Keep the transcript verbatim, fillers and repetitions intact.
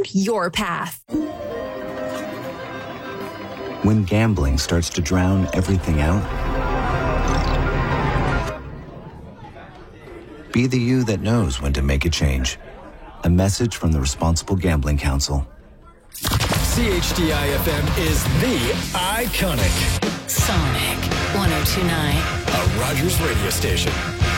your path. When gambling starts to drown everything out, be the you that knows when to make a change. A message from the Responsible Gambling Council. C H D I F M is the iconic Sonic one oh two point nine, a Rogers radio station.